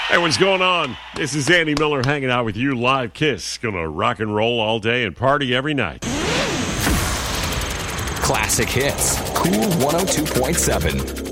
Hey, what's going on? This is Andy Miller hanging out with you live. Kiss. Gonna rock and roll all day and party every night. Classic hits. Cool 102.7.